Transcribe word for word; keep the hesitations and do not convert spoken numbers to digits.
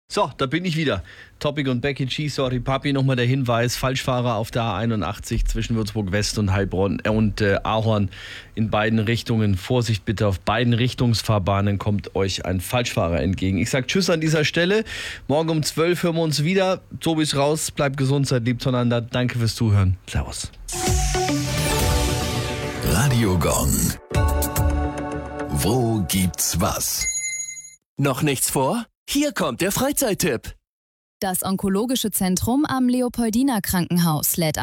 So, da bin ich wieder. Topic und Becky G, sorry Papi, nochmal der Hinweis, Falschfahrer auf der A einundachtzig zwischen Würzburg West und Heilbronn äh, und äh, Ahorn in beiden Richtungen. Vorsicht bitte, auf beiden Richtungsfahrbahnen kommt euch ein Falschfahrer entgegen. Ich sag Tschüss an dieser Stelle. Morgen um zwölf hören wir uns wieder. Tobi ist raus, bleibt gesund, seid lieb zueinander. Danke fürs Zuhören. Servus. Radio Gong. Wo gibt's was? Noch nichts vor? Hier kommt der Freizeittipp. Das Onkologische Zentrum am Leopoldiner Krankenhaus lädt